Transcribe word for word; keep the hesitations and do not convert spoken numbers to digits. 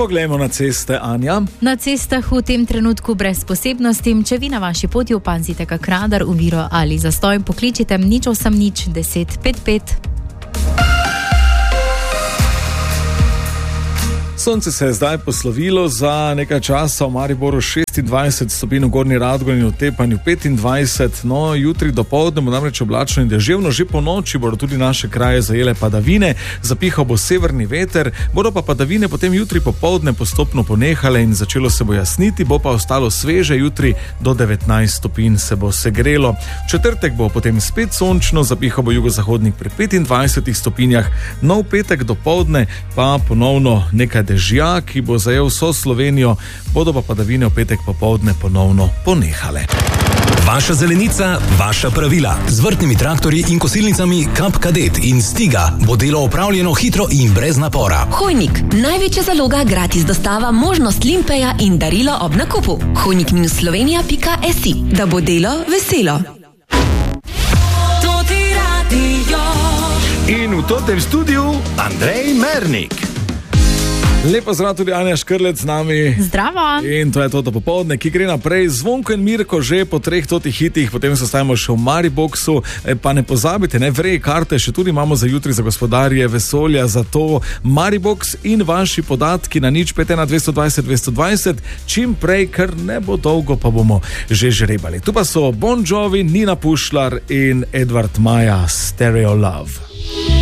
Poglejmo na ceste, Anja. Na cestah v tem trenutku brez posebnosti. Če vi na vaši poti opazite kak radar, oviro ali zastoj, pokličite nič osem nič deset pet pet. Sonce se je zdaj poslovilo, za nekaj časa v Mariboru šestindvajset stopinj, v Gornji Radgoni in v Tepanju petindvajset, no jutri dopoldne bo namreč oblačno in deževno, že po noči bodo tudi naše kraje zajele padavine, zapihal bo severni veter, bodo pa padavine potem jutri popoldne postopno ponehale in začelo se bo jasniti, bo pa ostalo sveže, jutri do devetnajst stopinj se bo segrelo. V četrtek bo potem spet sončno, zapihal bo jugozahodnik pri petindvajsetih stopinjah, no v petek dopoldne pa ponovno nekaj dežja, ki bo zajel vso Slovenijo, bodo pa padavine v petek popoldne ponovno ponehale. Vaša zelenica, vaša pravila. Z vrtnimi traktorji in kosilnicami Kap Kadet in Stiga bo delo opravljeno hitro in brez napora. Hojnik, največja zaloga, gratis dostava, možnost limpeja in darilo ob nakupu. hojnik minus slovenija pika si, da bo delo veselo. In v tem studiu Andrej Mernik. Lepo zdrav tudi Anja Škrlec z nami. Zdravo. In to je to popoldne, ki gre naprej. Zvonko in Mirko že po treh totih hitih, potem se stavimo še v Mariboxu. Pa ne pozabite, ne, vrej karte še tudi imamo za jutri za gospodarje vesolja, zato Maribox in vaši podatki na nič pet ena dvesto dvajset dvesto dvajset, čim prej, ker ne bo dolgo, pa bomo že žrebali. Tu pa so Bon Jovi, Nina Pušlar in Edward Maja, Stereo Love.